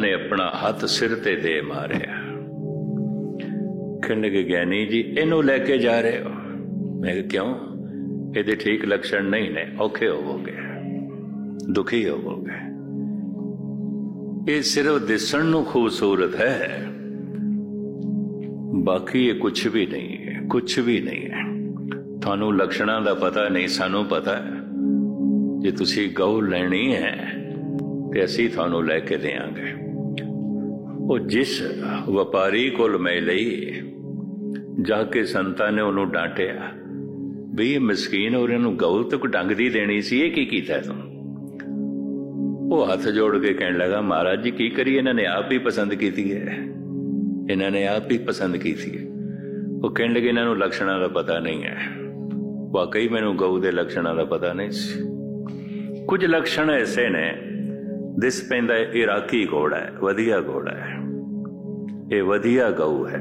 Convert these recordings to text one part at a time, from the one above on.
ने अपना हथ सिर ते दे मारिया। कहने लगे ज्ञानी जी इनू लैके जा रहे हो? मैं क्यों? ये ठीक लक्षण नहीं ने, औखे होवोगे, दुखी होवोगे। ये सिर्फ दिसण नूं खूबसूरत है, बाकी ये कुछ भी नहीं है, कुछ भी नहीं है। थानू लक्षणां दा पता नहीं, सानू पता है। जे तुसी गऊ लैनी है ते असीं थानू लैके देंगे। वो जिस व्यापारी कोल मैं लई जाके संतां ने उन्होंने डांटिया भी ये मस्कीन और इन्हूं गऊ तक डंग दी देनी सी, ये की कीता तूं? वो हाथ जोड़ के कहने लगा महाराज जी की करिए, इन्होंने आप ही पसंद की है, इन्होंने आप ही पसंद की थी। वो कहने लगे इन्होंने लक्षणों का पता नहीं है। वाकई मैनू गऊ के लक्षणों का पता नहीं सी। कुछ लक्षण ऐसे ने दिस पैंदा इराकी घोड़ा है, वधिया घोड़ा है, ये वधिया गऊ है।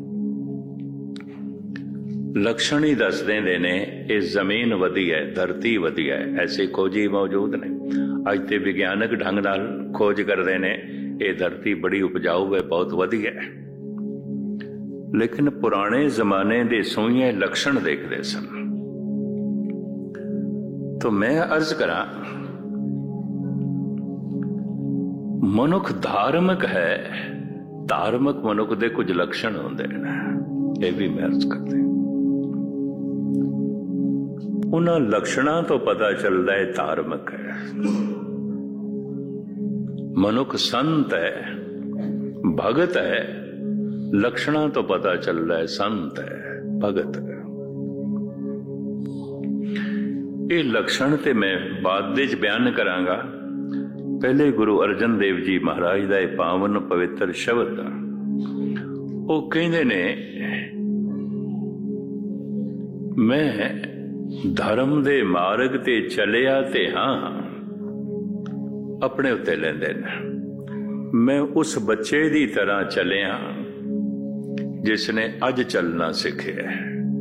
लक्षण ही दस देंदे ने ये जमीन वधिया है, धरती वधिया है। ऐसे खोजी मौजूद ने, अज ते विज्ञानक ढंग नाल खोज करते ने ये धरती बड़ी उपजाऊ है, बहुत वधिया है। लेकिन पुराने जमाने दे सूइए लक्षण देखते सन। तो मैं अर्ज करा मनुख धार्मिक है, धार्मिक मनुख दे कुछ लक्षण होंदे ने, ये भी मैं अर्ज करते। उन्हां लक्षणां तो पता चलता है धार्मिक है। मनुख संत है, भगत है, लक्षणा तो पता चल रहा है संत है, भगत है। ये लक्षण ते मैं बाद विच बयान करांगा। पहले गुरु अर्जन देव जी महाराज दा पावन पवित्र शब्द वो कहंदे ने मैं धर्म दे मार्ग ते चलिया ते हाँ, अपने उत्ते लेंदे ने। मैं उस बच्चे दी तरह चलिया जिसने अज चलना सीखिया,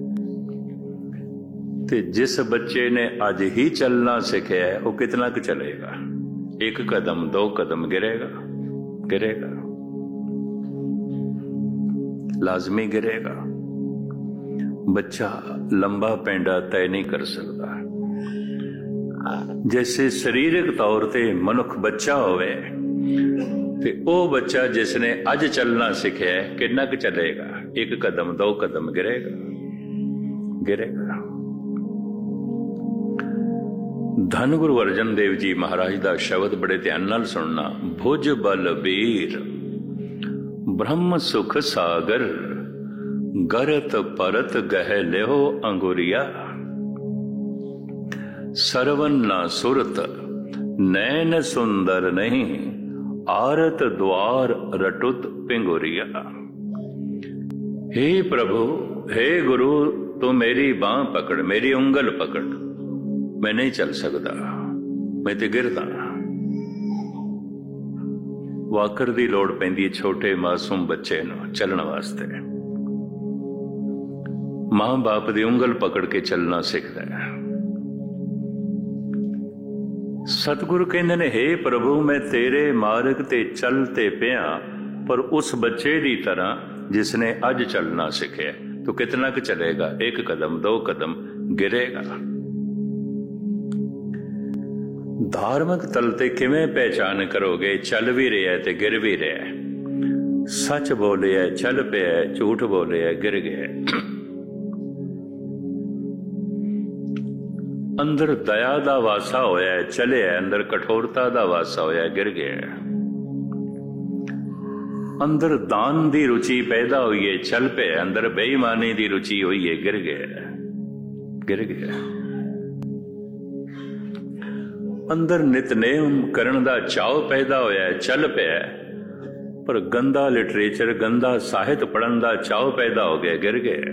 ते जिस बच्चे ने अज ही चलना सीखिया है वो कितना क चलेगा? एक कदम दो कदम गिरेगा, गिरेगा, लाजमी गिरेगा। बच्चा लंबा पेंडा तय नहीं कर सकता। जैसे शरीरक तौर ते मनुख बच्चा होवे ते ओ बच्चा जिसने अज चलना सीखिया है कितना क चलेगा? एक कदम दो कदम गिरेगा, गिरेगा। धन गुरु अर्जन देव जी महाराज दा शब्द बड़े ध्यान नाल सुनना। भुज बल बीर ब्रह्म सुख सागर, गरत परत गह लेहो अंगुरिया। सरवन ना सुरत नैन सुंदर नहीं, आरत द्वार रटुत पिंगुरिया। हे प्रभु, हे गुरु, तू मेरी बांह पकड़, मेरी उंगल पकड़। मैं नहीं चल सकता, मैं ते गिरदा। वाकर दी लोड़ पैंदी है छोटे मासूम बच्चे नूं चलण वास्ते। मां बाप दी उंगल पकड़ के चलना सीखदा है। सतगुरु कहंदे ने हे प्रभु, मैं तेरे मार्ग ते चलते पिया, पर उस बच्चे दी तरह जिसने अज चलना सीखे। तो कितना क चलेगा? एक कदम दो कदम गिरेगा। धार्मिक तल ते किवें पहचान करोगे? चल भी रहा है ते गिर भी रहा है। सच बोले है चल पिया है, झूठ बोले है गिर गया। अंदर दया दा वासा होया है, चले है। अंदर कठोरता दा वासा होया है, गिर गया। अंदर दान दी रुचि पैदा हुई है, चल पे। अंदर बेईमानी दी रुचि हुई है, गिर गया, गिर गया। अंदर नितनेम करन दा चाव पैदा होया है, चल पे। पर गंदा लिटरेचर, गंदा साहित्य पढ़न दा चाव पैदा हो गया, गिर गया।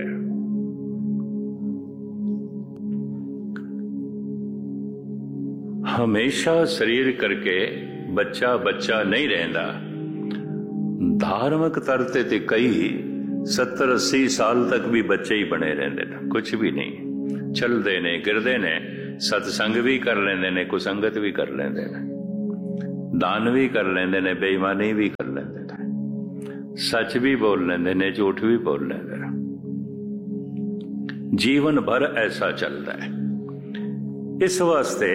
हमेशा शरीर करके बच्चा बच्चा नहीं रहता। धार्मिक तरते ते कई 70-80 साल तक भी बच्चे ही बने रहते हैं, कुछ भी नहीं। चलते ने, गिरते ने, सत्संग भी कर लेंदे ने, कुसंगत भी कर लेंदे ने। दान भी कर लेंदे ने, बेईमानी भी कर लेंदे ने, सच भी बोल लेंदे ने, झूठ भी बोल लेंदे ने। जीवन भर ऐसा चलता है। इस वास्ते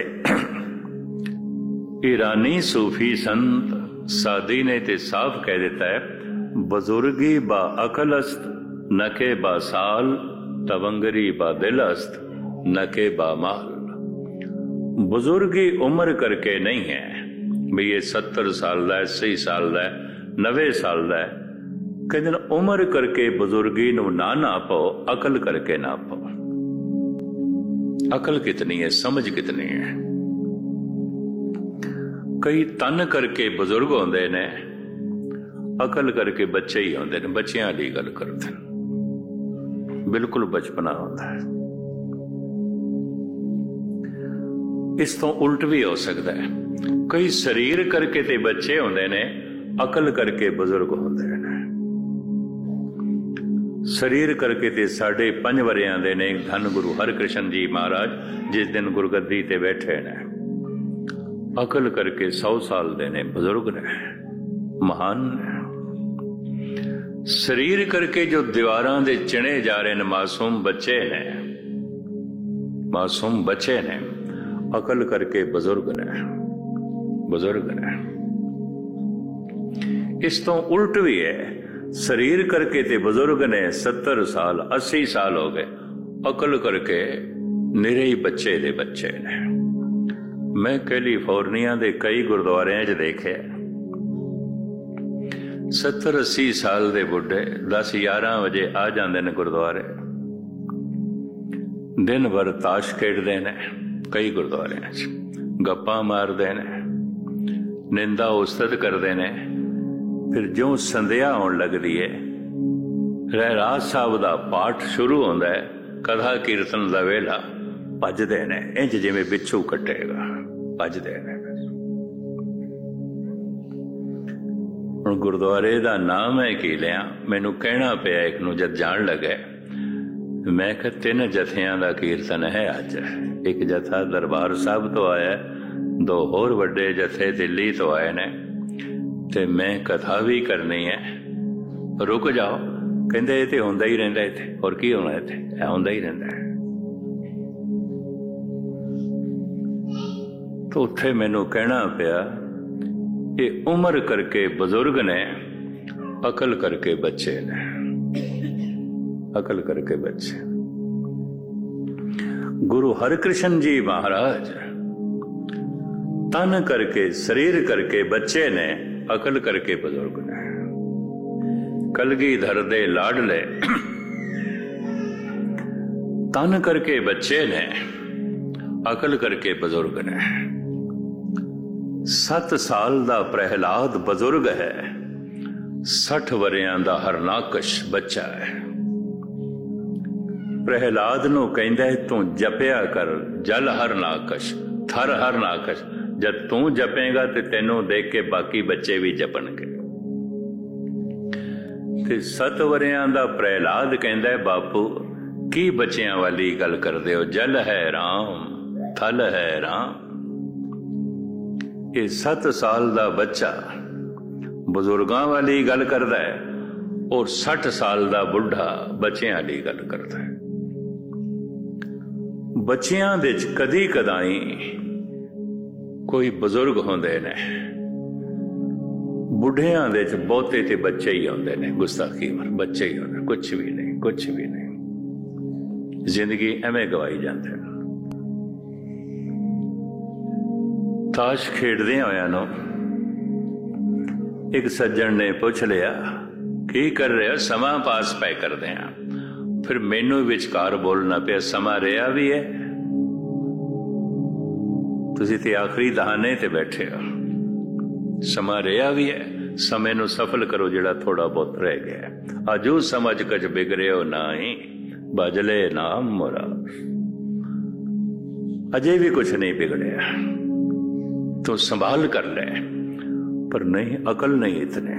ईरानी सूफी संत सादी ने ते साफ कह देता है, बुजुर्गी बा अकलस्त न के बा साल, तवंगरी बा दिलस्त न के बा माल। बुजुर्गी उम्र करके नहीं है भी ये 70 साल का, 80 साल का, 90 साल का है। कहते उम्र करके बुजुर्गी नू ना नापो, अकल करके नापो। अकल कितनी है, समझ कितनी है। कई तन करके बुजुर्ग होंदे ने, अकल करके बच्चे ही होंदे ने, बच्चियां वाली गल करते हैं, बिल्कुल बचपना होता है। इस तो उल्ट भी हो सकता है, कई शरीर करके ते बच्चे होंदे ने, अकल करके बुजुर्ग होंदे ने। शरीर करके ते 5.5 वरियां दे ने धन गुरु हरकृष्ण जी महाराज, जिस दिन गुरगद्दी ते बैठे ने। अकल करके 100 साल दे ने, बुजुर्ग ने, महान ने। शरीर करके जो दीवारां दे चिणे जा रहे ने, मासूम बच्चे ने, मासूम बच्चे ने। अकल करके बुजुर्ग ने, बुजुर्ग ने। इस तो उल्ट भी है, शरीर करके ते बुजुर्ग ने 70 साल 80 साल हो गए, अकल करके निरे ही बच्चे दे बच्चे ने। मैं कैलिफोर्निया दे कई गुरुद्वारियां च देखे 70-80 साल दे बुढ़े 10-11 बजे आ जाते ने गुरुद्वारे, दिन भर ताश खेडते ने, कई गुरुद्वारियां च गप्पा मारते ने, निंदा उस्तत करते ने। फिर जो संध्या होने लगती है, रहराज साहब का पाठ शुरू होता है, कथा कीर्तन का वेला, भजते ने इंज जिवें बिच्छू कटेगा, भजते ने। हुण गुरुद्वारे का नाम है की लिया, मैनू कहना पिया एक नूं जद जान लगे। मैं कहा 3 जथियां का कीर्तन है अज। एक जथा दरबार साहब तो आया, 2 होर वड्डे जथे दिल्ली तो आए ने, ते मैं कथा भी करनी है। रुक जाओ, कहंदे ये तो होंदा ही रहिंदा इत्थे, और की होना इत्थे, ऐ होंदा ही रहिंदा है। तो उत्थे मैनू कहना पिया, ये उम्र करके बुजुर्ग ने, अकल करके बच्चे ने, अकल करके बच्चे। गुरु हरकृष्ण जी महाराज तन करके शरीर करके बच्चे ने, अकल करके बुजुर्ग ने। कलगीधर दे लाडले तन करके बच्चे ने, अकल करके बुजुर्ग ने। 7 साल दा प्रहलाद बुजुर्ग है, 60 वरियां दा हरनाकश बच्चा है। प्रहलाद नूं कहंदा है, तू जपिया कर जल हरनाकश, थर हरनाकश। जब तू जपेगा तो तेनों देख के बाकी बच्चे भी जपणगे। ते 7 वरियां दा प्रहलाद कहंदा है, बापू की बच्चियां वाली गल करदे हो, जल है राम, थल है राम। ये 7 साल दा बच्चा बुजुर्गां वाली गल करदा है, और 60 साल दा बुढ़ा बच्चियां वाली गल करदा है। बच्चियां दे च कदी कदाई कोई बुजुर्ग होंदे ने, बुढ़ियां दे च बहुते ते बच्चे ही होंदे ने, गुस्ताखी मर बच्चे ही होंदे, कुछ भी नहीं, कुछ भी नहीं। जिंदगी एवें गवाई जाते हैं। ताश खेडदे होया नो एक सज्जन ने पूछ लिया, की कर रहे हो? समा पास पै करदे हैं। फिर मैनू विचकार बोलना पिया, समा रहा भी है, तुसीं ते आखिरी दहाने ते बैठे हो, समा रहा भी है, समय नू सफल करो जिहड़ा थोड़ा बहुत रह गया। अजू समझ कच बिगड़े हो नाही, बजले नाम मोरा। अजय भी कुछ नहीं बिगड़या, तो संभाल कर ले, पर नहीं, अकल नहीं इतने।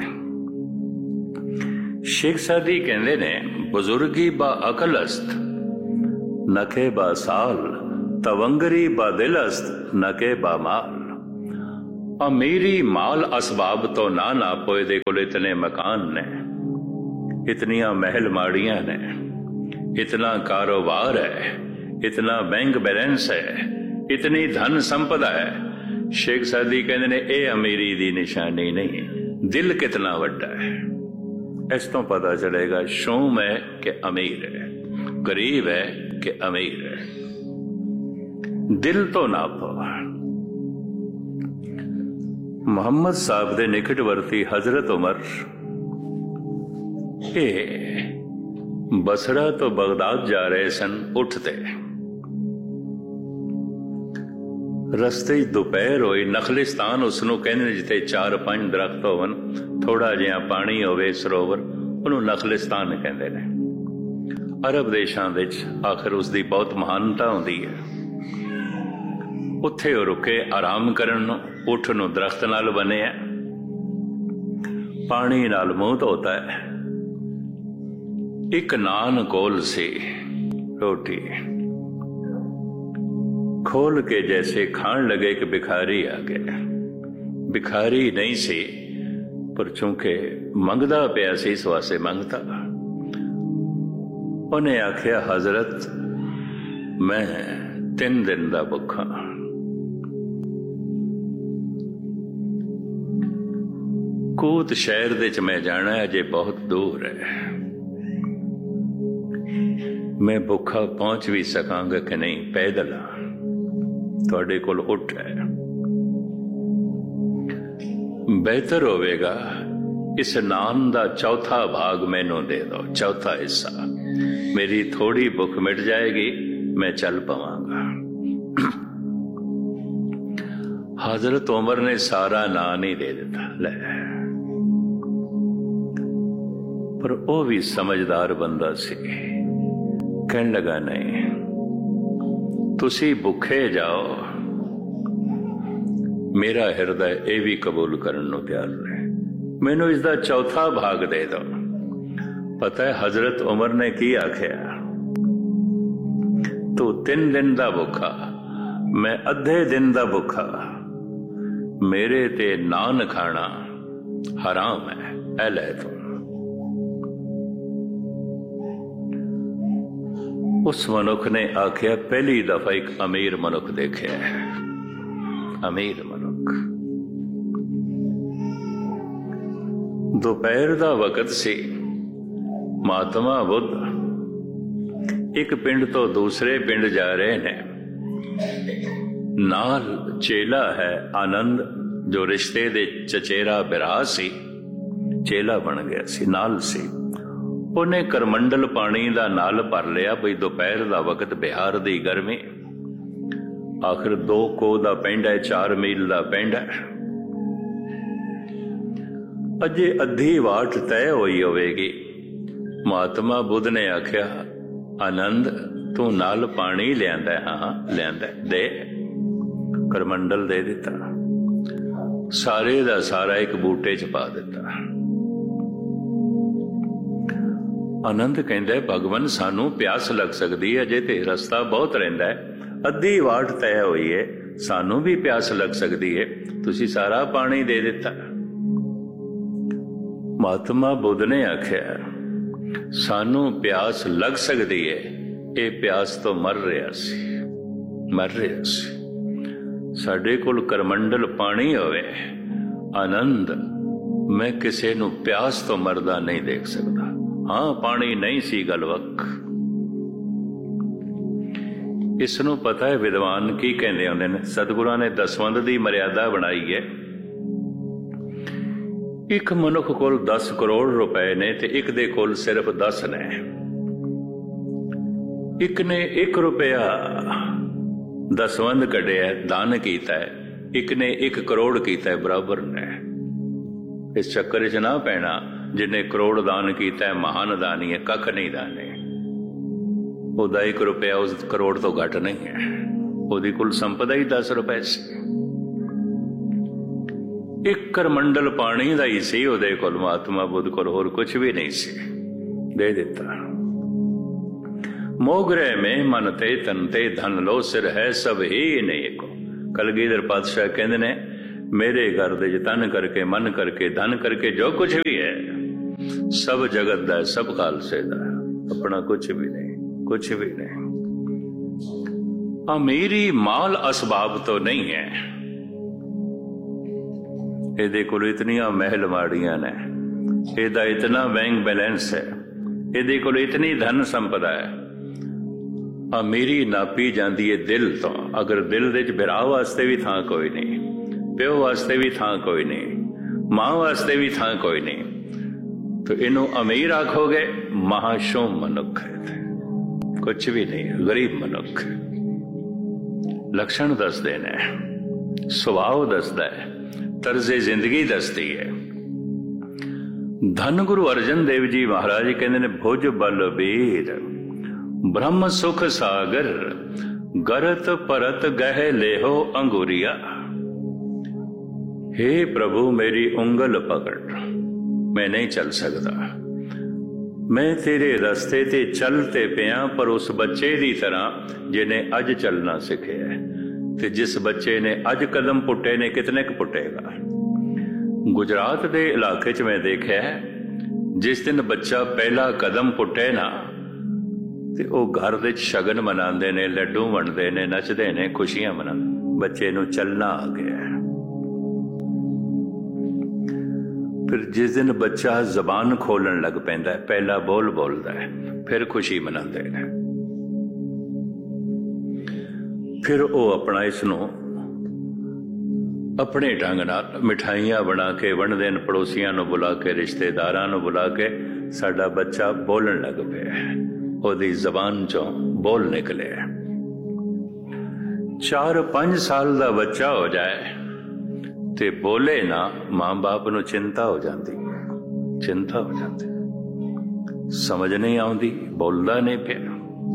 शेख सादी कहते ने, बुजुर्गी बा अकलस्त नखे बा साल, तवंगरी बा दिलस्त नके बा माल। अमीरी माल असबाब तो ना नापो, इहदे कोल इतने मकान ने, इतनियां महल माड़ियां ने, इतना कारोबार है, इतना बैंक बैलेंस है, इतनी धन संपदा है। शेख सादी कहते ने यह अमीरी दी निशानी नहीं, दिल कितना वड्डा है। इस तो पता चलेगा शूम है कि अमीर है, गरीब है कि अमीर है। दिल तो नापो। मुहम्मद साहब दे निकटवर्ती हजरत उमर बसरा तो बगदाद जा रहे सन। उठते रस्ते दोपहर होई। नखलिस्तान उसनों कहने जिथे 4-5 दरख्त होवन, थोड़ा जिहा पानी होवे सरोवर, उन्हों नखलिस्तान कहते हैं। अरब देशों आखिर उसकी बहुत महानता होंदी है। उत्थे रुके आराम करन, उठ नूं दरख्त नाल बने है, पानी नाल मुंह धोता है। एक नान कोल सी, रोटी खोल के जैसे खान लगे कि भिखारी आ गया। भिखारी नहीं सी, पर चूंकि मंगदा पिया सी, इस वास्ते मंगता। उन्हें आख्या, हजरत मैं 3 दिन दा भुखा। कूत शहर दे च मैं जाना है, अजे बहुत दूर है। मैं भुखा पहुंच भी सकांगा कि नहीं, पैदल थोड़े कोल उठ है। बेहतर होवेगा इस नान दा चौथा भाग मैनू दे दो, चौथा हिस्सा। मेरी थोड़ी भुख मिट जाएगी, मैं चल पावांगा। हजरत उमर ने सारा नान ही दे दिता। ले, पर वो भी समझदार बंदा सी। कहने लगा, नहीं, तुसी भुखे जाओ, मेरा हृदय ये भी कबूल करने को तैयार है। मैनू इसका चौथा भाग दे दो। पता है हजरत उमर ने की आख्या? तू 3 दिन दा भुखा, मैं अद्धे दिन दा भुखा, मेरे ते नान खाना हराम है। ऐ ले तू। उस मनुख ने आख्या, पहली दफा एक अमीर मनुख देखे है। अमीर मनुख। दोपहर का वक्त सी। महात्मा बुद्ध एक पिंड तो दूसरे पिंड जा रहे हैं। नाल चेला है आनंद, जो रिश्ते दे चचेरा बिरा सी, चेला बन गया सी, नाल सी। उन्हें करमंडल पानी का नाल भर लिया। बई दोपहर का वक्त, बिहार की गर्मी, आखिर 2 कोह का पिंड है, 4 मील का पिंड है। अजे अद्धी वाट तय हुई होगी। महात्मा बुद्ध ने आख्या, आनंद तू नाल पानी लियांदा? हाँ लियांदा, दे। करमंडल दे दिता, सारे का सारा एक बूटे च पा दिता। आनंद कहता है, भगवान सानू प्यास लग सकती है, अजे ते रस्ता बहुत रहिंदा है, अद्धी वाट तय हुई है, सानू भी प्यास लग सकती है, तुसी सारा पानी दे दिता। महात्मा बुद्ध ने आख्या, सानू प्यास लग सकती है, ये प्यास तो मर रहा सी, मर रहा सी। साडे कोल करमंडल पानी होवे, आनंद मैं किसी नू प्यास तो मरदा नहीं देख सकता। हाँ पानी नहीं सी गलवक। इसनों पता है विद्वान की कहते होंदे ने, सतगुरां ने दसवंध की मर्यादा बनाई है। एक मनुख कोल 10 करोड़ रुपए ने ते एक दे कोल सिर्फ 10 ने। एक ने 1 रुपया दसवंध कढ़िया दान किया है, एक ने 1 करोड़ किया, बराबर ने। इस चक्कर च ना पैना, जिन्हें करोड़ दान किया है महान दानी है, कख नहीं दाने। ओदा 1 रुपया उस करोड़ तो घट नहीं है, ओदी कुल संपदा ही 10 रुपए से। 1 करमंडल पानी का ही सी ओदे कोल, महात्मा बुद्ध कोल होर कुछ भी नहीं सी, दे दिता। मोगरे में मन ते तन ते धन लो, सिर है सब ही नहीं को। कलगीधर पातशाह कहते ने, मेरे घर दे तन करके मन करके धन करके जो कुछ भी है सब जगत दा, सब खालसे दा, अपना कुछ भी नहीं, कुछ भी नहीं। अमीरी माल असबाब तो नहीं है, ਇਹਦੇ ਕੋਲ इतनियां महल माड़ियां ने, ਇਹਦਾ इतना बैंक बैलेंस है, ਇਹਦੇ ਕੋਲ इतनी धन संपदा है। अमीरी नापी जाती है दिल तो। अगर दिल दे बिरा वास्ते भी थां कोई नहीं, प्यो वास्ते भी थां कोई नहीं, मां वास्ते भी थां कोई नहीं, तो इनू अमीर आखोगे? महाशोम मनुख है, कुछ भी नहीं, गरीब मनुख। लक्षण दसदे ने, सुभाव दसदा है, तर्जे जिंदगी दसती है। धन गुरु अर्जन देव जी महाराज कहते ने, भुज बलबीर ब्रह्म सुख सागर गरत परत गह लेहो अंगुरिया। हे प्रभु मेरी उंगल पकड़, मैं नहीं चल सकता, मैं तेरे रस्ते ते चलते पिया, पर उस बच्चे दी तरह जिन्हें अज चलना सीखे है। ते जिस बच्चे ने अज कदम पुट्टे ने कितने क पुट्टेगा। गुजरात के इलाके च मैं देखा है, जिस दिन बच्चा पहला कदम पुट्टे ना ते ओ घर दे शगन मनाते ने, लड्डू वंडते ने, नचते ने, खुशियां मना, बच्चे नू चलना आ गया है। फिर जिस दिन बच्चा जबान खोलन लग पैंदा है, पहला बोल बोलता है, फिर खुशी मनाते हैं। फिर वो अपना इसनू अपने ढंग नाल मिठाइयां बना के वंडदे ने, पड़ोसियां नू बुला के, रिश्तेदारां नू बुला के, साडा बच्चा बोलन लग पिया, ओदी जबान चों बोल निकले। 4-5 साल दा बच्चा हो जाए ते बोले ना, मां बाप नू चिंता हो जाती, चिंता हो जाती, समझ नहीं आती, बोलदा नहीं पिया।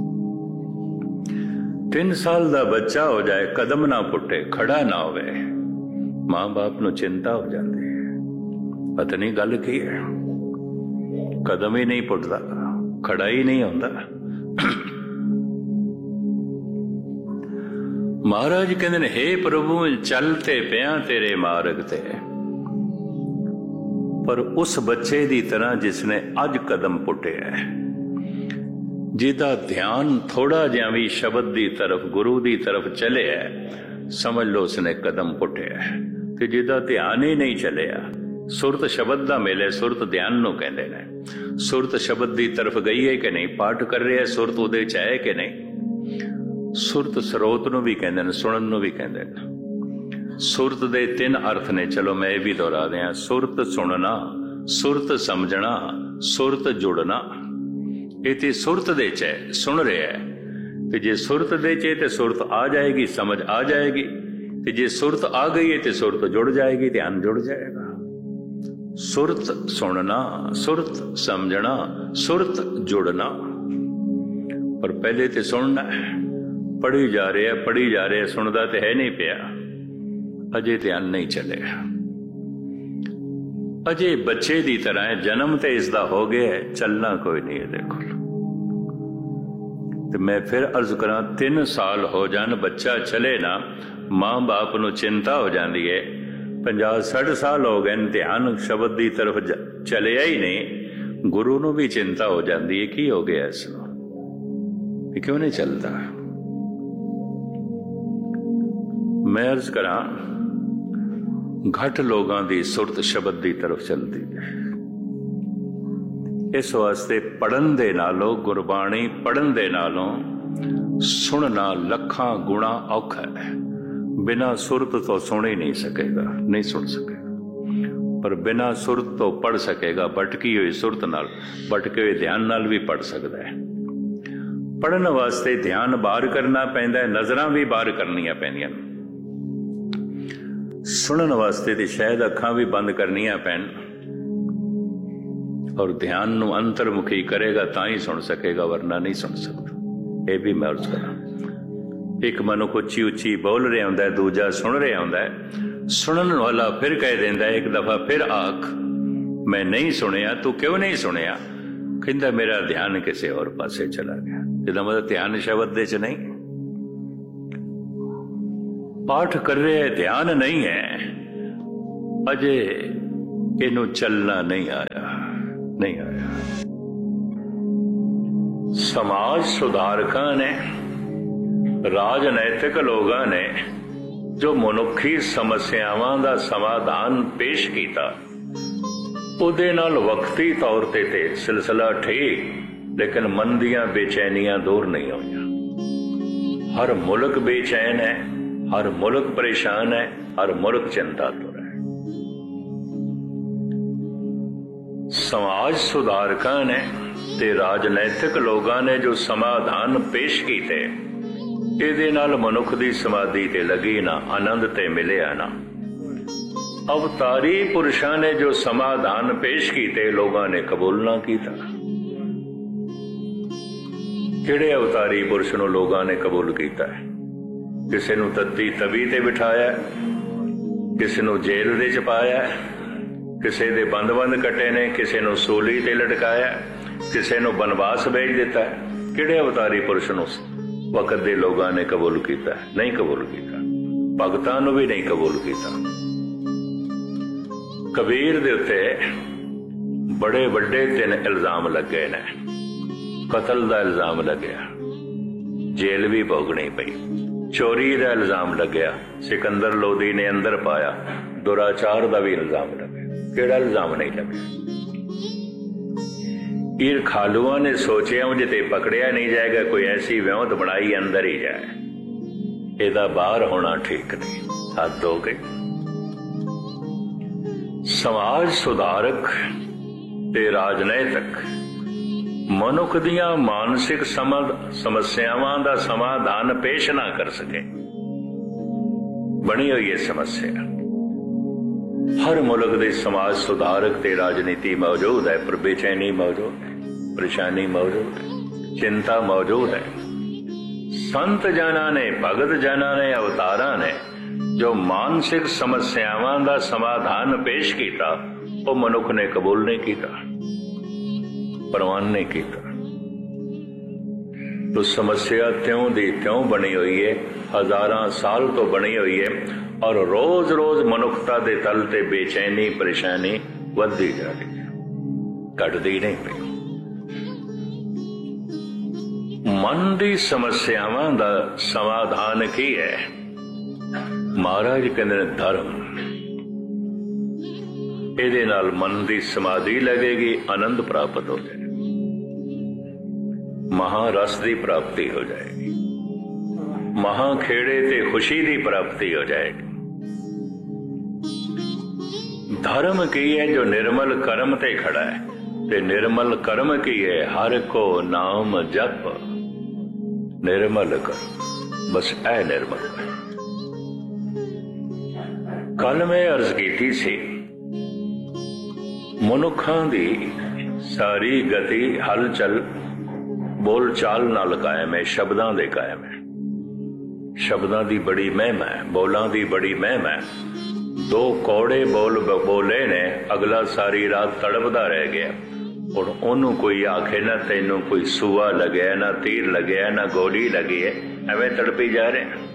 3 साल दा बच्चा हो जाए, कदम ना पुट्टे, खड़ा ना होवे, मां बाप नू चिंता हो जाती है, पता नहीं गल की है, कदम ही नहीं पुटदा, खड़ा ही नहीं होंदा। महाराज कहते ने, हे प्रभु चलते पिया तेरे मार्ग ते, पर उस बच्चे दी तरह जिसने अज कदम पुटे है, जिदा ध्यान थोड़ा जिहा भी शब्द दी तरफ, गुरु दी तरफ चले है, समझ लो उसने कदम पुटे है। ते जिदा ध्यान ही नहीं चलिया, सुरत शब्द दा मेले, सुरत ध्यान नू कहंदे ने, सुरत शब्द दी तरफ गई है कि नहीं, पाठ कर रहे हैं, सुरत उहदे च है कि नहीं। सुरत स्रोत नू भी कहंदे ने, सुनन नू भी कहंदे ने। सुरत दे 3 अर्थ ने, चलो मैं ये भी दोहरा दियां। सुरत सुनना, सुरत समझना, सुरत जुड़ना। ये ते सुरत दे च है, सुन रहे है, ते जे सुरत दे च है ते सुरत आ जाएगी, समझ आ जाएगी, ते जे सुरत आ गई है ते सुरत जुड़ जाएगी, ध्यान जुड़ जाएगा। सुरत सुनना, सुरत समझना, सुरत जुड़ना। पर पहले तो सुनना है, पढ़ी जा रहे हैं, पढ़ी जा रहे हैं, सुनता तो है नहीं पिया, अजे ध्यान नहीं चले, अजे बच्चे की तरह है, जन्म तो इसका हो गया है, चलना कोई नहीं है। देखो तो मैं फिर अर्ज करा, 3 साल हो जान, बच्चा चले ना, मां बाप नू चिंता हो जाती है। 50-60 साल हो गए, ध्यान शब्द की तरफ चलिया ही नहीं, गुरु नू भी चिंता हो जाती है, की हो गया इसनू, क्यों नहीं चलता। मैं अर्ज करा, घट लोगों की सुरत शब्द की तरफ चलती है। इस वास्ते पढ़न दे नालों, गुरबाणी पढ़न दे नालों सुनना लखां गुणा औखा है। बिना सुरत तो सुन ही नहीं सकेगा, नहीं सुन सकेगा, पर बिना सुरत तो पढ़ सकेगा। भटकी हुई सुरत नाल, भटके हुए ध्यान नाल भी पढ़ सकता है। पढ़न वास्ते ध्यान बाहर करना पैंदा है, नजरां भी बाहर करनियां पैंदियां। सुनन वास्ते ते शायद अखां भी बंद करनियां पैन, और ध्यान नू अंतर्मुखी करेगा तां ही सुन सकेगा, वरना नहीं सुन सकता। यह भी मैं अर्ज करा, एक मनुख उच्ची उच्ची बोल रहा होंदा है, दूजा सुन रहा होंदा है। सुनन वाला फिर कह देंदा है, एक दफा फिर आख, मैं नहीं सुनिया, तू क्यों नहीं सुनिया? कहंदा मेरा ध्यान किसी और पासे चला गया। इसदा मतलब ध्यान शब्द दे च नहीं, पाठ कर रहे हैं, ध्यान नहीं है, अजे इनू चलना नहीं आया, नहीं आया। समाज सुधारकां ने, राजनैतिक लोगों ने जो मनुखी समस्यावां दा समाधान पेश किया, उहदे नाल वक्ती तौर ते सिलसिला ठीक, लेकिन मन दियां बेचैनियां दूर नहीं होईयां। हर मुल्क बेचैन है, हर मुल्क परेशान है, हर मुल्क चिंतातुर है। समाज सुधारकां ने ते राजनैतिक लोगों ने जो समाधान पेश किए, इहदे नाल मनुख दी समाधि ते लगी ना, आनंद ते मिलिया ना। अवतारी पुरुषां ने जो समाधान पेश किए, लोगों ने कबूल ना किया। किहड़े अवतारी पुरुष नूं लोगों ने कबूल किया है? किसी नूं तत्ती तवी ते बिठाया, किसी नूं जेल दे च पाया, किसी दे बंद बंद कटे ने, किसी नूं सूली ते लटकाया, किसी नूं बनवास भेज दिता है। किहड़े अवतारी पुरुष नूं वक्त दे लोगों ने कबूल किया? नहीं कबूल किया। भगतां नूं भी नहीं कबूल किया। कबीर दे उत्ते बड़े वड्डे 3 इल्जाम लगे ने। कतल दा इल्जाम लग्या, जेल भी भोगनी पई। चोरी दा इल्जाम लग्या, सिकंदर लोधी ने अंदर पाया। दुराचार दा भी इल्जाम लग्या। केड़ा इल्जाम नहीं लग्या? ईर खालुआ ने सोचा जिते पकड़िया नहीं जाएगा, कोई ऐसी व्यौंत बनाई अंदर ही जाए। एदा बाहर होना ठीक नहीं, हद हो गई। समाज सुधारक ते राजनैतिक मनुख दियां मानसिक समस्यावां दा समाधान पेश ना कर सके। बनी हुई है समस्या। हर मुल्क दे समाज सुधारक ते राजनीति मौजूद है, पर बेचैनी मौजूद है, परेशानी मौजूद है, चिंता मौजूद है। संत जना ने, भगत जना ने, अवतारा ने जो मानसिक समस्यावां दा समाधान पेश किया, वो मनुख ने कबूल नहीं किया, प्रवान नहीं किया। तो समस्या त्यों दी त्यों बनी हुई है, हजारां साल तो बनी हुई है, और रोज रोज मनुखता दे तल ते बेचैनी परेशानी वधदी जा रही है, घटदी नहीं पई। मन दी समस्यावां दा समाधान की है? महाराज कहते हैं धर्म। ਇਹਦੇ ਨਾਲ मन की समाधि लगेगी, आनंद प्राप्त हो जाएगा, महारस की प्राप्ति हो जाएगी, महाखेड़े ते खुशी की प्राप्ति हो जाएगी। धर्म की है जो निर्मल कर्म ते खड़ा है, ते निर्मल कर्म की है हर को नाम जप। निर्मल कर्म, बस ऐ निर्मल कर्म। कल मैं अर्ज की सी, मनुखां दी सारी गति हलचल बोल चाल नाल कायम है, शब्दां दे कायम है। शब्दां दी बड़ी महिमा है, बोलां दी बड़ी महिमा है। 2 कौड़े बोल बोले ने, अगला सारी रात तड़पदा रह गया। और ओनू कोई आखे ना तेनू कोई सूआ लगे, ना तीर लगे, ना गोली लगी है, एवें तड़पी जा रहे हैं।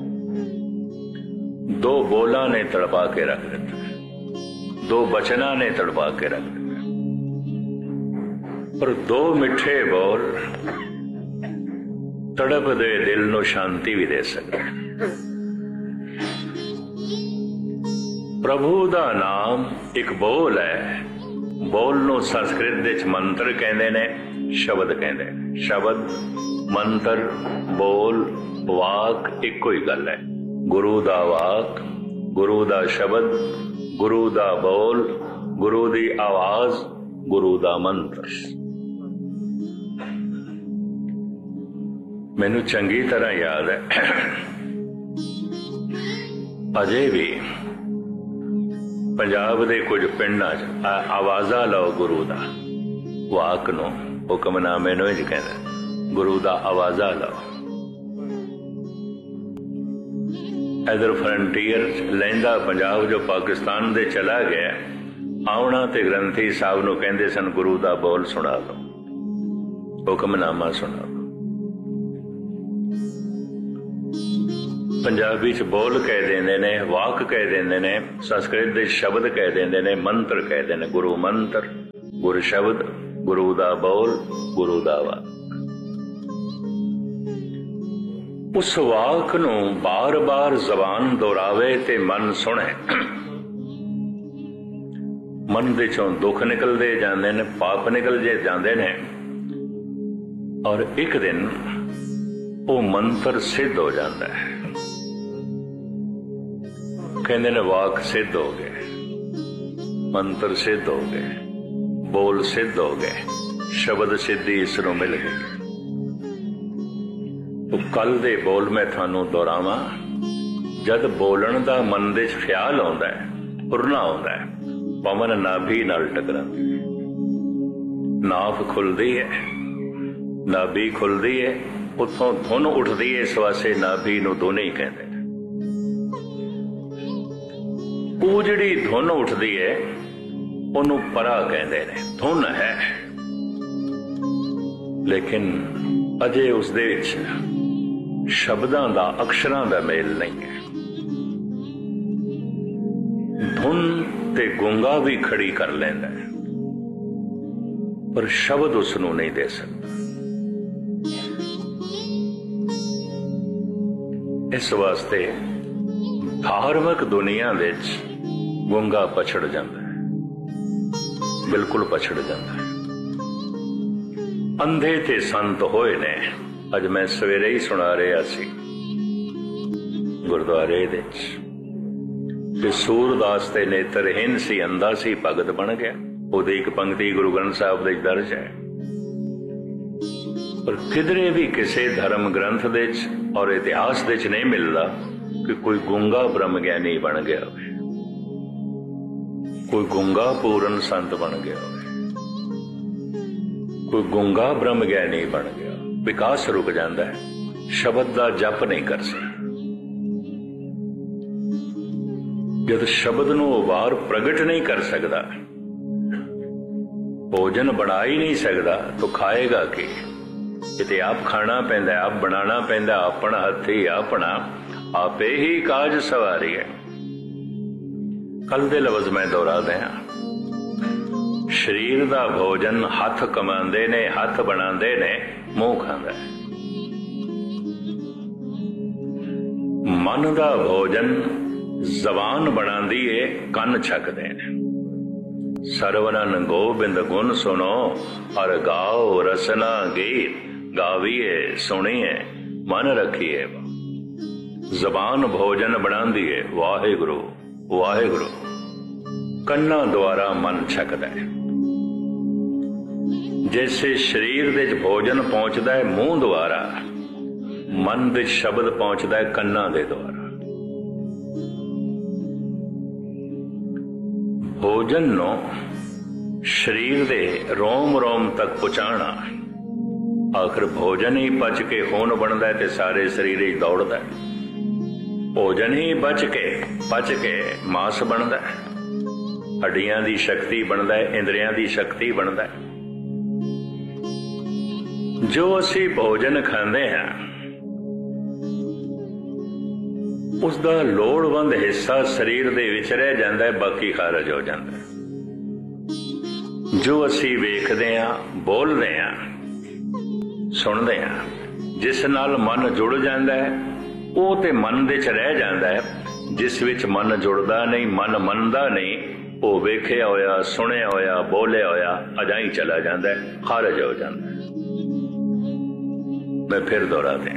2 बोला ने तड़पा के रख दिता, 2 बचना ने तड़पा के रख दिता। पर 2 मिठे बोल तड़प दे दिल नू शांति भी दे सकते। प्रभु दा नाम एक बोल है। बोल नू संस्कृत विच मंत्र कहंदे ने, शब्द कहंदे ने। शब्द, मंत्र, बोल, वाक इक्को ही गल है। गुरु दा वाक, गुरु दा शब्द, गुरु दा बोल, गुरु दी आवाज, गुरु दा मंत्र। मैनू चंगी तरह याद है, अजे भी पंजाब दे कुछ पिंडां च आवाजा लो गुरु दा, वाक नू हुक्मनामे नू इंज कहंदे, गुरु दा आवाजा लो। इधर फ्रंटियर लैंदा पंजाब जो पाकिस्तान दे चला गया, आउणा ते ग्रंथी साहब नू कहंदे सन, गुरु दा बोल सुना लो, हुक्मनामा सुना लो। पंजाबी च बोल कह देंदे ने, वाक कह देंदे ने, संस्कृत दे शब्द कह देंदे ने, मंत्र कहते ने। गुरु मंत्र, गुरु शब्द, गुरु दा बोल, गुरु दा वाक। उस वाक नूं बार बार जबान दोहरावे ते मन सुने, मन दे चों दुख निकलते जाते ने, पाप निकलते जाते ने, और एक दिन वो मंत्र सिद्ध हो जाता है। कहते ने वाक सिद्ध हो गए, मंत्र सिद्ध हो गए, बोल सिद्ध हो गए, शब्द सिद्धि इसनों मिल गई। तो कल दे बोल मैं थानू दोहरावां, जद बोलन दा मन दे ख्याल आउंदा है, उड़ना आउंदा है, पवन नाभि नाल टकरांदी, नाभ खुलदी है, नाभि खुलदी है, उत्थों धुन उठदी है, इस वास्ते नाभि नूं धुन ही कहंदे। ਉਹ ਜਿਹੜੀ ਧੁਨ ਉੱਠਦੀ ਹੈ ਉਹਨੂੰ ਪਰਾ ਕਹਿੰਦੇ ਨੇ, ਧੁਨ ਹੈ, ਲੇਕਿਨ ਅਜੇ ਉਸ ਦੇ ਵਿੱਚ ਸ਼ਬਦਾਂ ਦਾ, ਅਕਸ਼ਰਾਂ ਦਾ ਮੇਲ ਨਹੀਂ ਹੈ। ਧੁਨ ਤੇ ਗੂੰਗਾ ਵੀ ਖੜੀ ਕਰ ਲੈਂਦਾ ਹੈ, ਪਰ ਸ਼ਬਦ ਉਸ ਨੂੰ ਨਹੀਂ ਦੇ ਸਕਦਾ। ਇਸ ਵਾਸਤੇ ਧਾਰਮਿਕ ਦੁਨੀਆ ਵਿੱਚ ਗੂੰਗਾ ਪਛੜ ਜਾਂਦਾ ਹੈ, ਬਿਲਕੁਲ ਪਛੜ ਜਾਂਦਾ ਹੈ। ਅੰਧੇ ਤੇ ਸੰਤ ਹੋਏ ਨੇ। ਅੱਜ ਮੈਂ ਸਵੇਰੇ ਹੀ ਸੁਣਾ ਰਿਹਾ ਸੀ ਗੁਰਦੁਆਰੇ ਵਿੱਚ ਕਿ ਸੂਰਦਾਸ ਦੇ ਨੇਤਰਹੀਨ ਸੀ, ਅੰਧਾ ਸੀ, ਭਗਤ ਬਣ ਗਿਆ। ਉਹਦੀ ਇੱਕ ਪੰਕਤੀ ਗੁਰੂ ਗ੍ਰੰਥ ਸਾਹਿਬ ਦੇ ਦਰਜ ਹੈ, ਪਰ ਕਿਧਰੇ ਵੀ ਕਿਸੇ ਧਰਮ ਗ੍ਰੰਥ ਦੇ ਵਿੱਚ ਔਰ ਇਤਿਹਾਸ ਦੇ ਵਿੱਚ ਨਹੀਂ ਮਿਲਦਾ ਕਿ ਕੋਈ ਗੂੰਗਾ ਬ੍ਰਹਮ ਗਿਆਨੀ ਬਣ ਗਿਆ ਹੋਵੇ, ਕੋਈ ਗੂੰਗਾ ਪੂਰਨ ਸੰਤ ਬਣ ਗਿਆ ਹੋਵੇ, ਕੋਈ ਗੂੰਗਾ ਬ੍ਰਹਮ ਗਿਆਨੀ ਬਣ ਗਿਆ। ਵਿਕਾਸ ਰੁਕ ਜਾਂਦਾ ਹੈ, ਸ਼ਬਦ ਦਾ ਜਪ ਨਹੀਂ ਕਰ ਸਕਦਾ। ਜਦ ਸ਼ਬਦ ਨੂੰ ਉਹ ਵਾਰ ਪ੍ਰਗਟ ਨਹੀਂ ਕਰ ਸਕਦਾ, ਭੋਜਨ ਬਣਾ ਹੀ ਨਹੀਂ ਸਕਦਾ, ਤਾਂ ਖਾਏਗਾ ਕੀ? ਕਿਤੇ ਆਪ ਖਾਣਾ ਪੈਂਦਾ, ਆਪ ਬਣਾਉਣਾ ਪੈਂਦਾ, ਆਪਣਾ ਹੱਥੀ ਆਪਣਾ, ਆਪੇ ਹੀ ਕਾਜ ਸਵਾਰੀ ਹੈ। ਕੱਲ ਦੇ ਲਫ਼ਜ਼ ਮੈਂ ਦੁਹਰਾ ਦਿਆਂ, ਸਰੀਰ ਦਾ ਭੋਜਨ ਹੱਥ ਕਮਾਉਂਦੇ ਨੇ, ਹੱਥ ਬਣਾਉਂਦੇ ਨੇ, ਮੂੰਹ ਖਾਂਦਾ ਹੈ। ਮਨ ਦਾ ਭੋਜਨ ਜ਼ਬਾਨ ਬਣਾਉਂਦੀ ਏ, ਕੰਨ ਛਕਦੇ ਨੇ। ਸਰਵਨਨ ਗੋਬਿੰਦ ਗੁਣ ਸੁਣੋ, ਹਰ ਗਾਓ ਰਸਨਾ ਗੀਤ, ਗਾਵੀਏ ਸੁਣੀਏ ਮਨ ਰੱਖੀਏ। ਜ਼ਬਾਨ ਭੋਜਨ ਬਣਾਉਂਦੀ ਏ, ਵਾਹਿਗੁਰੂ ਵਾਹਿਗੁਰੂ। ਕੰਨਾਂ ਦੁਆਰਾ ਮਨ ਛਕਦਾ ਹੈ। ਜੈਸੇ ਸਰੀਰ ਦੇ ਵਿੱਚ ਭੋਜਨ ਪਹੁੰਚਦਾ ਹੈ ਮੂੰਹ ਦੁਆਰਾ, ਮਨ ਦੇ ਸ਼ਬਦ ਪਹੁੰਚਦਾ ਹੈ ਕੰਨਾਂ ਦੇ ਦੁਆਰਾ। ਭੋਜਨ ਨੂੰ ਸਰੀਰ ਦੇ ਰੋਮ ਰੋਮ ਤੱਕ ਪਹੁੰਚਾਉਣਾ, ਆਖਰ ਭੋਜਨ ਹੀ ਪਚ ਕੇ ਖੂਨ ਬਣਦਾ ਹੈ ਤੇ ਸਾਰੇ ਸਰੀਰ ਹੀ ਦੌੜਦਾ ਹੈ। ਭੋਜਨ ਹੀ ਪਚ ਕੇ ਮਾਸ ਬਣਦਾ ਹੈ, ਹੱਡੀਆਂ ਦੀ ਸ਼ਕਤੀ ਬਣਦਾ ਹੈ, ਇੰਦਰੀਆਂ ਦੀ ਸ਼ਕਤੀ ਬਣਦਾ ਹੈ। ਜੋ ਅਸੀਂ ਭੋਜਨ ਖਾਂਦੇ ਹਾਂ ਉਸ ਦਾ ਲੋੜਵੰਦ ਹਿੱਸਾ ਸਰੀਰ ਦੇ ਵਿੱਚ ਰਹਿ ਜਾਂਦਾ ਹੈ, ਬਾਕੀ ਖਾਰਜ ਹੋ ਜਾਂਦਾ ਹੈ। ਜੋ ਅਸੀਂ ਵੇਖਦੇ ਹਾਂ, ਬੋਲਦੇ ਹਾਂ, ਸੁਣਦੇ ਹਾਂ, ਜਿਸ ਨਾਲ ਮਨ ਜੁੜ ਜਾਂਦਾ ਹੈ ਉਹ ਤੇ ਮਨ ਦੇ ਚ ਰਹਿ ਜਾਂਦਾ ਹੈ। ਜਿਸ ਵਿੱਚ ਮਨ ਜੁੜਦਾ ਨਹੀਂ, ਮਨ ਮੰਨਦਾ ਨਹੀਂ, ਉਹ ਵੇਖਿਆ ਹੋਇਆ, ਸੁਣਿਆ ਹੋਇਆ, ਬੋਲਿਆ ਹੋਇਆ ਅਜਾਈ ਚਲਾ ਜਾਂਦਾ ਹੈ, ਖਾਰਜ ਹੋ ਜਾਂਦਾ ਹੈ। ਮੈਂ ਫਿਰ ਦੁਹਰਾ ਦਿਆਂ,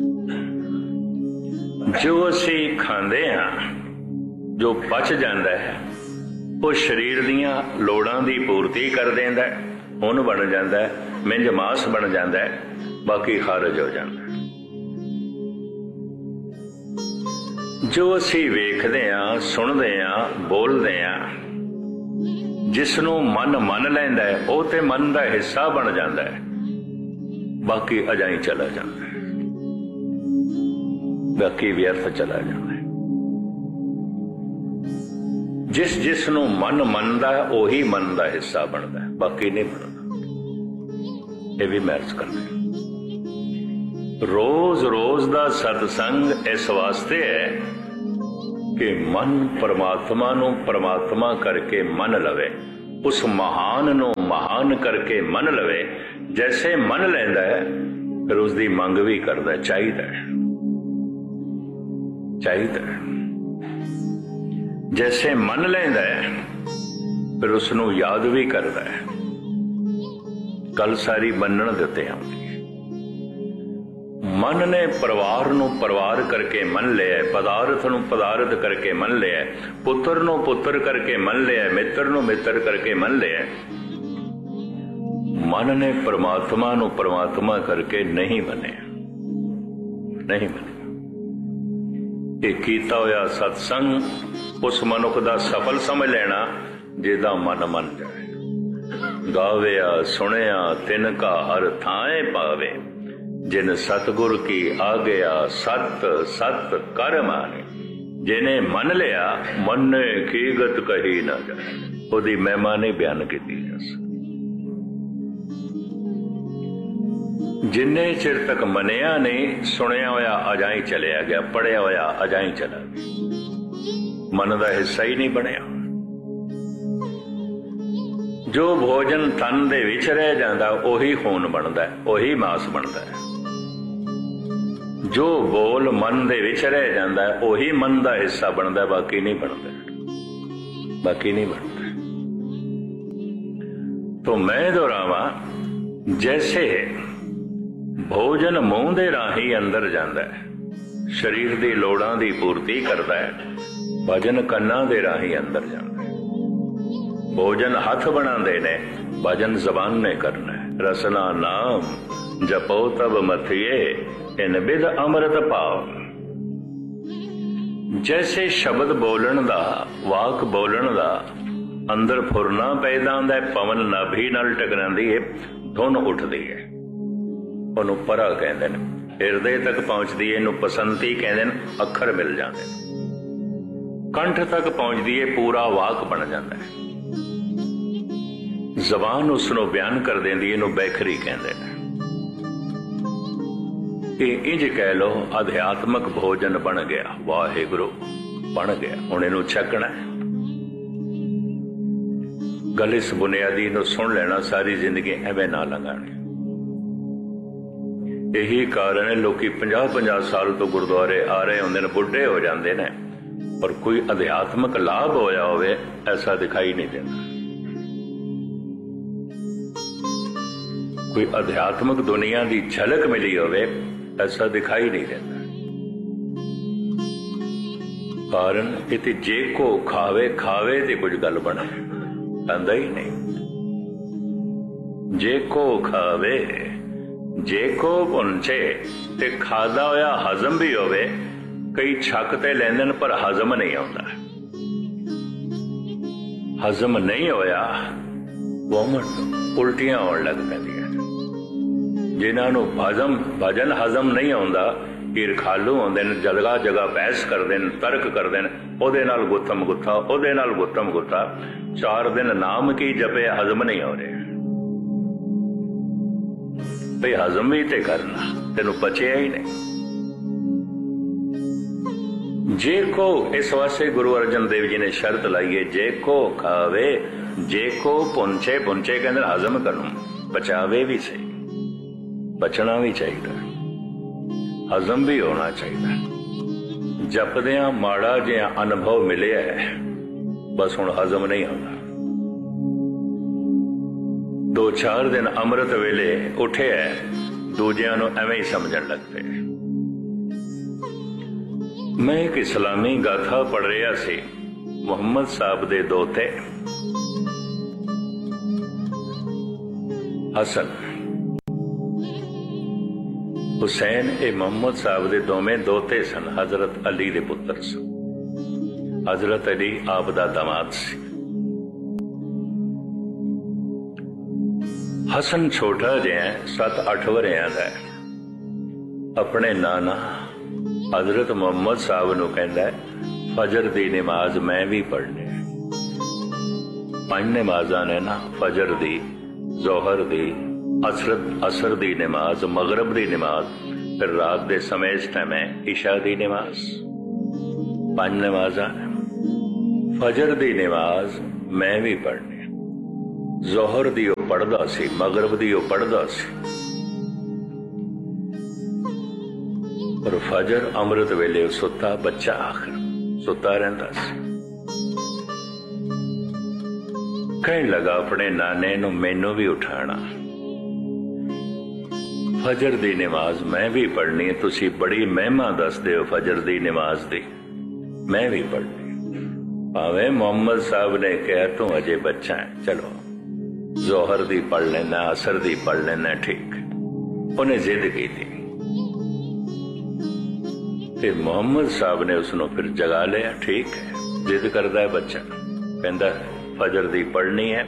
ਜੋ ਅਸੀਂ ਖਾਂਦੇ ਹਾਂ, ਜੋ ਪਚ ਜਾਂਦਾ ਹੈ, ਉਹ ਸਰੀਰ ਦੀਆਂ ਲੋੜਾਂ ਦੀ ਪੂਰਤੀ ਕਰ ਦਿੰਦਾ ਹੈ, ਖੂਨ ਬਣ ਜਾਂਦਾ ਹੈ, ਮਿੰਜ ਮਾਸ ਬਣ ਜਾਂਦਾ ਹੈ, ਬਾਕੀ ਖਾਰਜ ਹੋ ਜਾਂਦਾ ਹੈ। ਜੋ ਅਸੀਂ ਵੇਖਦੇ ਹਾਂ, ਸੁਣਦੇ ਹਾਂ, ਬੋਲਦੇ ਹਾਂ, ਜਿਸ ਨੂੰ ਮਨ ਮੰਨ ਲੈਂਦਾ ਹੈ ਉਹ ਤੇ ਮਨ ਦਾ ਹਿੱਸਾ ਬਣ ਜਾਂਦਾ ਹੈ, ਬਾਕੀ ਅਜਾਈ ਚਲਾ ਜਾਂਦਾ ਹੈ, ਬਾਕੀ ਵਿਅਰਥ ਚਲਾ ਜਾਂਦਾ ਹੈ। ਜਿਸ ਨੂੰ ਮਨ ਮੰਨਦਾ ਹੈ ਉਹੀ ਮਨ ਦਾ ਹਿੱਸਾ ਬਣਦਾ ਹੈ, ਬਾਕੀ ਨਹੀਂ ਬਣਦਾ। ਇਹ ਵੀ ਮੈਂ ਅਰਜ਼ ਕਰਦਾ। रोज रोज दा सतसंग इस वास्ते है कि मन परमात्मा नू परमात्मा करके मन लवे, उस महान नू महान करके मन लवे। जैसे मन लैंदा है फिर उसकी मंग भी करदा, चाहिदा चाहिदा। जैसे मन लैंदा है फिर उसनू याद भी करदा है। गल सारी बनण दिते आउंदी। मन ने परिवार नू परिवार करके मन लिया, पदार्थ नू पदार्थ करके मन लिया, पुत्र नू पुत्र करके मन लिया, मित्र नू मित्र करके मन लिया। मन ने परमात्मा नू परमात्मा करके नहीं बने, नहीं बने। ये कीता होया सत्संग उस मनुख दा सफल समझ लेना जिदा मन मन जाए। गाविया सुनिया तिनका हर थाए पावे, जिन सतगुर की आ गया सत सत कर माने। जिने मन लिया मन की गत कही ना जाए, ओदी महिमा नहीं बयान की जा सकती। जिन्ने चिर तक मनिया नहीं, सुनिया होया अजाई चलिया गया, पढ़िया होया अजाई चला गया, मन का हिस्सा ही नहीं बनया। जो भोजन तन दे विच रह जाता उही खून बनता, उही मांस बनता है। जो बोल मन दे विच रह जाता है उही मन का हिस्सा बनता, बाकी नहीं बनता, बाकी नहीं बनता। तो मैं दोहरावा, जैसे भोजन मूंह दे राही अंदर जाता है, शरीर की लोड़ां की पूर्ति करता है, भजन कन्ना दे राही अंदर जाता है। भोजन हथ बनाते ने, भजन जबान ने करना है। रसना नाम जपो तब मथिए, इन बिद अमृत पाओ। जैसे शब्द बोलन दा, वाक बोलन दा अंदर फुरना पैदा होंदा है, पवन नाभि नाल टकरांदी है, धुन उठदी है, ओनू परा कहंदे ने। हिरदे तक पहुंचदी है, इनू पसंती कहंदे ने, अखर मिल जांदे ने। कंठ तक पहुंचदी है, पूरा वाक बन जाता है। जबान उसनू बयान कर देंदी, इनू बैखरी कहंदे ने। इंज कह लो अध्यात्मक भोजन बन गया, वाहिगुरु बन गया, हुण इनू छकना है। गल इस बुनियादी नू सुन लेना, सारी जिंदगी एवें ना लंघानी। यही कारण है लोग 50-50 साल तो गुरुद्वारे आ रहे होंदे ने, बुढ़े हो जाते ने, पर कोई अध्यात्मक लाभ होया होवे ऐसा दिखाई नहीं देता। कोई अध्यात्मक दुनिया की झलक मिली होवे ऐसा दिखाई नहीं देता। कारण इते जे को खावे खावे ते कुछ गल बने, कहंदा ही नहीं। जे को खावे जे को पुंचे ते खादा होया हजम भी होवे। कई छक ते लैंदे ने पर हजम नहीं आउंदा। हजम नहीं होया वोमट उल्टियां आउण लग पैंदियां। जिन्हां नूं भजन हजम नहीं आउंदा, ईरखालू होंदे ने, जगह जगह बहस करदे ने, तर्क करदे ने, ओदे नाल गुत्थम गुत्था, ओदे नाल गुत्थम गुत्था। 4 दिन नाम की जपे हजम नहीं हो रहे। भाई हजम भी ते करना, तेनू बचिया ही नहीं। जे को इस वास्ते गुरु अर्जन देव जी ने शर्त लाई है, जे को खावे जे को पुंचे, पुंचे कहते हजम करूं, बचावे भी सही, बचना भी चाहिए, हजम भी होना चाहिए। जपदियां माड़ा जिहा अनुभव मिले है, बस हुण हजम नहीं होता। 2-4 दिन अमृत वेले उठे है, दूजियां नूं एवें ही समझण लग पे। मैं एक इस्लामी गाथा पढ़ रहा सी, मुहम्मद साहब दे दोते हसन हुसैन, ए मुहम्मद साहब दे दोवें दोते सन। हजरत अली दे पुत्र सन। हजरत अली आप दा दामाद सी। हसन छोटा जिहा 7-8 वरियां दा है। अपने नाना हजरत मुहम्मद साहब नूं कहंदा है, फजर दी नमाज मैं भी पढ़नी है। 5 नमाज़ां ने ना, फजर दी, जोहर दी, असर दी नमाज, मगरब दी नमाज, फिर रात के समय इस टाइम है इशा की नमाज, 5 नमाजा, फजर की नमाज मैं भी पढ़नी, जोहर दी वो पढ़दा सी, मगरब दी वो पढ़दा सी, और फजर अमृत वेले सुता बच्चा आखिर सुता रहिंदा सी। कहन लगा अपने नाने नूं मैनू भी उठाना, फजर दी नमाज मैं भी पढ़नी, तुसी बड़ी महिमा दसदे हो फजर दी नमाज दी, मैं भी पढ़नी। भावें मोहम्मद साहब ने कहा तू अजे बच्चा है, चलो जोहर दी पढ़ लेना, असर दी पढ़ लेना, ठीक। उन्हें जिद की थी, फिर मोहम्मद साहब ने उसनों फिर जगा लिया, ठीक है जिद करता है बच्चा, कहता फजर दी पढ़नी है।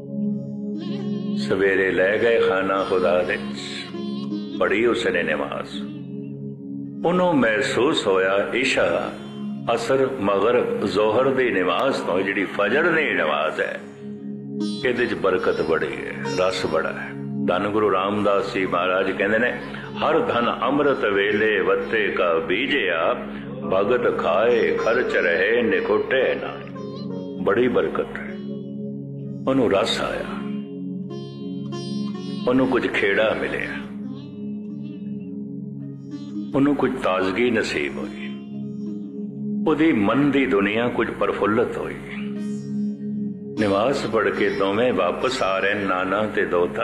सवेरे लै गए खाना खुदा दे, पढ़ी उसने नमाज, उन्होंने महसूस होया इशा असर मगरब जोहर दी नमाज तो जिहड़ी फजर दी नमाज है इहदे च बरकत बड़ी है, रस बड़ा है। धन गुरु रामदास जी महाराज कहते ने, हर धन अमृत वेले वत्ते का बीजिया, भगत खाए खर्च रहे निकुटे ना। बड़ी बरकत है, उन्होंने रस आया, उन्होंने कुछ खेड़ा मिले, उन्होंने कुछ ताजगी नसीब हुई, उदी मन दी दुनिया कुछ प्रफुल्लत हुई। नमाज पढ़ के दोवें वापस आ रहे, नाना ते दोता।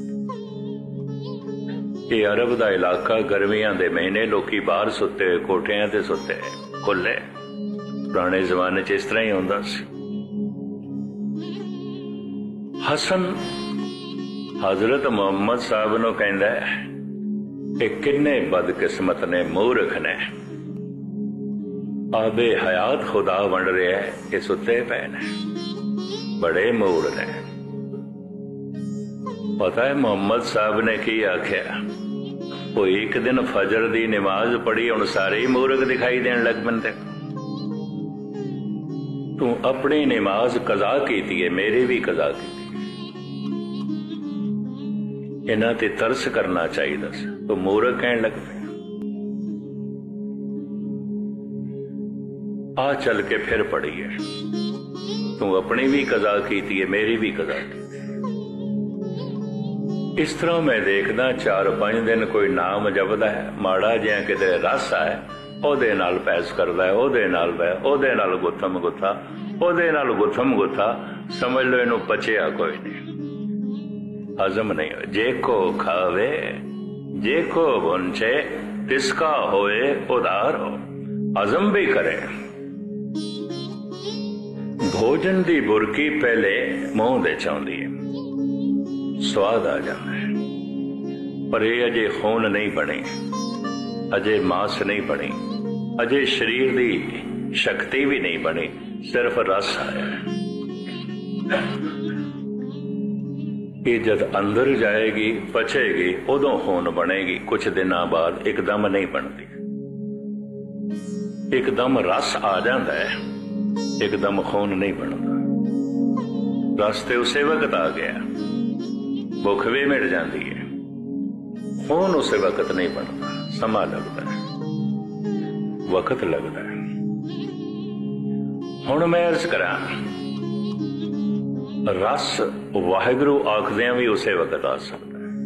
ये अरब दा इलाका, गर्मियां दे महीने, लोकी बाहर सुते हुए कोठियां ते सुते खुले, पुराने जमाने च इस तरह ही होंदा सी। हसन हजरत मोहम्मद साहब नूं कहंदा है कि किन्ने बदकिस्मत ने, मूर्ख ने, आबे हयात खुदा वंड रहा है, ये सुते पे ने, बड़े मूड ने। पता है मोहम्मद साहब ने की आख्या, वो एक दिन फजर दी नमाज पढ़ी, हुण सारे ही मूर्ख दिखाई देन लग पैंदे। तू अपनी नमाज कज़ा कीती है, मेरी भी कज़ा की, इन्हां ते तरस करना चाहिए सी। तो मूर्ख कहन लग पे। आ चल के फिर पढ़ी है, तू अपनी भी कज़ा कीती है, मेरी भी कज़ा की। इस तरह मैं देखदा 4-5 दिन कोई नाम जपदा है, माड़ा जिहा किते रस आए ओदे नाल पैस करदा है, ओदे नाल ओदे नाल गुत्थम गुत्था, ओदे नाल गुत्थम गुत्था, समझ लो इनू पचिया कोई नहीं, हजम नहीं हो। जे को खावे जे को बुंचे, तिसका होए उदार हो, हजम भी करे। भोजन दी बुरकी पहले मुंह दे चाउंदी है, स्वाद आ जाता है, पर यह अजे खून नहीं बनी, अजे मांस नहीं बनी, अजे शरीर दी शक्ति भी नहीं बनी, सिर्फ रस आया है। ये जब अंदर जाएगी, पचेगी, उदों खून बनेगी, कुछ दिनों बाद एकदम नहीं बनती। एकदम रस आ जाता है, एकदम खून नहीं बनता। रस ते उसे वक्त आ गया, भुख भी मिट जाती है, खून उसे वक्त नहीं बनता, समा लगता है, वक्त लगता है। हुण मैं अर्ज करा, रस वाहिगुरु आखदियां भी उसे वक्त आ सकता है,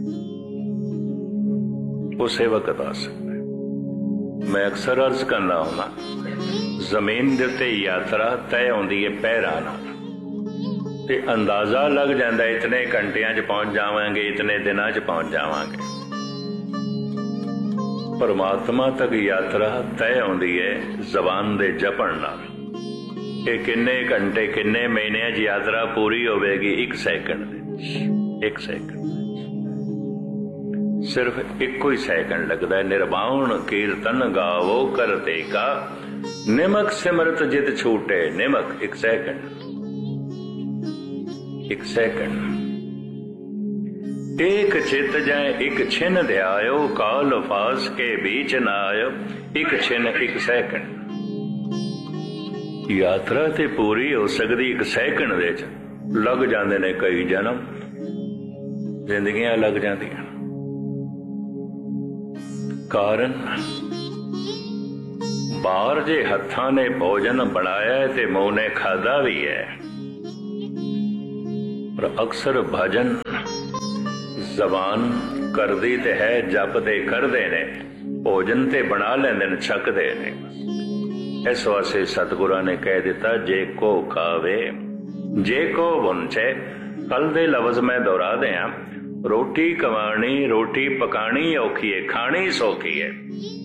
उसे वक्त आ सकता है। मैं अक्सर अर्ज करना होना, जमीन दे उत्ते यात्रा तय होंदी है पैरां नाल, ते अंदाजा लग जाता है इतने घंटियां च पहुंच जावांगे, इतने दिनां च पहुंच जावांगे। परमात्मा तक यात्रा तय होंदी है जबान दे जपण नाल। कि किन्ने घंटे किन्ने महीने यात्रा पूरी होगी, 1 सेकंड, 1 सेकंड, सिर्फ 1 ही सेकंड लगता है। निर्वाण कीर्तन गावो करते का, निमक सिमरत जित छूटे निमक, 1 सेकंड, 1 सेकंड। एक चित जाए 1 छिन ध्यायो, काल फास के बीच न आयो, 1 छिन 1 सेकंड। यात्रा ते पूरी हो सकती 1 सेकंड दे च, लग जाते ने कई जन्म, जिंदगियां लग जांदियां। ਕਾਰਨ ਬਾਹਰ ਜੇ ਹੱਥਾਂ ਨੇ ਭੋਜਨ ਬਣਾਇਆ ਤੇ ਮੂੰਹ ਨੇ ਖਾਦਾ ਵੀ ਹੈ, ਪਰ ਅਕਸਰ ਭਜਨ ਜ਼ਬਾਨ ਕਰਦੀ ਤੇ ਹੈ, ਜਪਦੇ ਕਰਦੇ ਨੇ, ਭੋਜਨ ਤੇ ਬਣਾ ਲੈਂਦੇ ਨੇ, ਛਕਦੇ ਨੇ। ਇਸ ਵਾਸਤੇ ਸਤਿਗੁਰਾਂ ਨੇ ਕਹਿ ਦਿੱਤਾ, ਜੇ ਕੋ ਖਾਵੇ ਜੇ ਕੋ ਵੰਚੇ। ਕੱਲ ਦੇ ਲਫ਼ਜ਼ ਮੈਂ ਦੁਹਰਾ ਦਿਆਂ, ਰੋਟੀ ਕਮਾਣੀ ਰੋਟੀ ਪਕਾਣੀ ਔਖੀ ਹੈ, ਖਾਣੀ ਸੌਖੀ ਹੈ।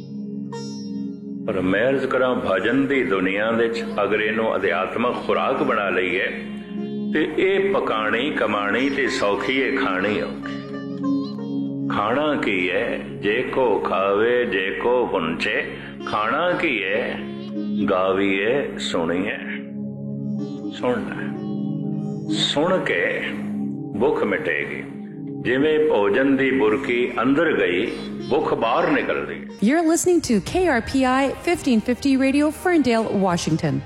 ਪਰ ਮੈਂ ਅਰਜ਼ ਕਰਾਂ, ਭਜਨ ਦੀ ਦੁਨੀਆ ਵਿੱਚ ਅਗਰ ਇਹਨੂੰ ਅਧਿਆਤਮਕ ਖੁਰਾਕ ਬਣਾ ਲਈਏ ਤੇ ਇਹ ਪਕਾਣੀ ਕਮਾਣੀ ਤੇ ਸੌਖੀ ਹੈ, ਖਾਣੀ ਔਖੀ। ਖਾਣਾ ਕੀ ਹੈ? ਜੇ ਕੋ ਖਾਵੇ ਜੇ ਕੋ ਵੰਚੇ। ਖਾਣਾ ਕੀ ਹੈ? ਗਾਵੀਏ ਸੁਣੀਏ। ਸੁਣਨਾ, ਸੁਣ ਕੇ ਭੁੱਖ ਮਿਟੇਗੀ। ਜਿਵੇਂ ਭੋਜਨ ਦੀ ਬੁਰਕੀ ਅੰਦਰ ਗਈ, ਭੁੱਖ ਬਾਹਰ ਨਿਕਲਦੀ। You're listening to KRPI 1550 Radio, Ferndale, Washington.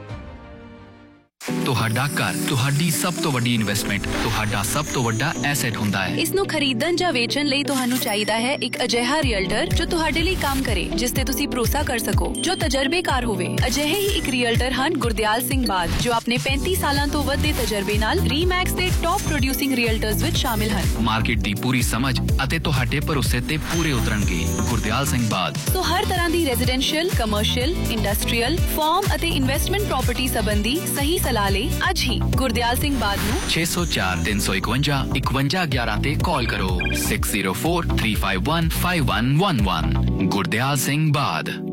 ਤੁਹਾਡਾ ਘਰ ਤੁਹਾਡੀ ਸਭ ਤੋਂ ਵੱਡੀ ਇਨਵੈਸਟਮੈਂਟ, ਤੁਹਾਡਾ ਸਭ ਤੋਂ ਵੱਡਾ ਐਸੈਟ ਹੁੰਦਾ ਹੈ। ਇਸ ਨੂੰ ਖਰੀਦਣ ਜਾਂ ਵੇਚਣ ਲਈ ਤੁਹਾਨੂੰ ਚਾਹੀਦਾ ਹੈ ਇੱਕ ਅਜਿਹਾ ਰੀਅਲਟਰ ਜੋ ਤੁਹਾਡੇ ਲਈ ਕੰਮ ਕਰੇ, ਜਿਸ ਤੇ ਤੁਸੀਂ ਭਰੋਸਾ ਕਰ ਸਕੋ, ਜੋ ਤਜਰਬੇਕਾਰ ਹੋਵੇ। ਅਜਿਹੇ ਹੀ ਇੱਕ ਰੀਅਲਟਰ ਹਨ ਗੁਰਦਿਆਲ ਸਿੰਘ ਬਾਦ, ਜੋ ਆਪਣੇ 35 ਸਾਲਾਂ ਤੋਂ ਵੱਧ ਦੇ ਤਜਰਬੇ ਨਾਲ ਰੀਮੈਕਸ ਦੇ ਟੌਪ ਪ੍ਰੋਡਿਊਸਿੰਗ ਰੀਅਲਟਰਸ ਵਿੱਚ ਸ਼ਾਮਿਲ ਹਨ। ਮਾਰਕੀਟ ਦੀ ਪੂਰੀ ਸਮਝ ਅਤੇ ਤੁਹਾਡੇ ਭਰੋਸੇ ਤੇ ਪੂਰੇ ਉਤਰਨਗੇ। ਗੁਰਦਿਆਲ ਸਿੰਘ ਬਾਦ। ਸੋ ਹਰ ਤਰ੍ਹਾਂ ਦੀ ਰੈਜ਼ੀਡੈਂਸ਼ੀਅਲ, ਕਮਰਸ਼ੀਅਲ, ਇੰਡਸਟਰੀਅਲ, ਫਾਰਮ ਅਤੇ ਇਨਵੈਸਟਮੈਂਟ ਪ੍ਰਾਪਰਟੀ ਸੰਬੰਧੀ ਸਹੀ ਸਲਾਹ ਲਈ ਅੱਜ ਹੀ ਗੁਰਦਿਆਲ ਸਿੰਘ ਬਾਦ ਨੂੰ 604 351 5111 ਤੇ ਕਾਲ ਕਰੋ। 6043515111। ਗੁਰਦਿਆਲ ਸਿੰਘ ਬਾਦ।